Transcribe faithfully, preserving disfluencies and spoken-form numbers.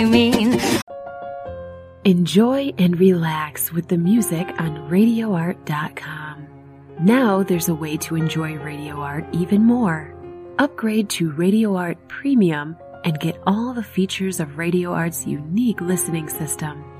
mean. Enjoy and relax with the music on radio art dot com. Now there's a way to enjoy Radio Art even more. Upgrade to Radio Art Premium and get all the features of Radio Art's unique listening system.